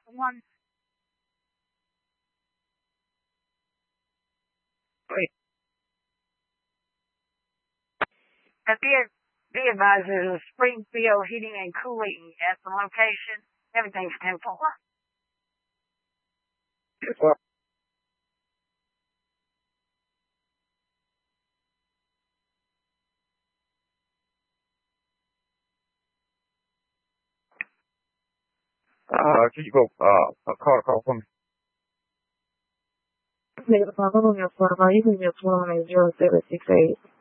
that one? Wait. Be advised, there's a Springfield Heating and Cooling at the location. Everything's 10-4. Well, can you go, call for me? Negative 5, I'm on your phone. You can be a 078.